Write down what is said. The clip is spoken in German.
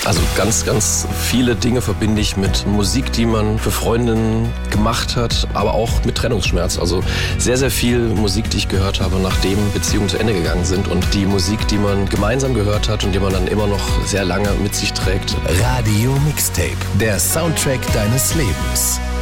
Also ganz, ganz viele Dinge verbinde ich mit Musik, die man für Freundinnen gemacht hat, aber auch mit Trennungsschmerz. Also sehr, sehr viel Musik, die ich gehört habe, nachdem Beziehungen zu Ende gegangen sind und die Musik, die man gemeinsam gehört hat und die man dann immer noch sehr lange mit sich trägt. Radio Mixtape, der Soundtrack deines Lebens.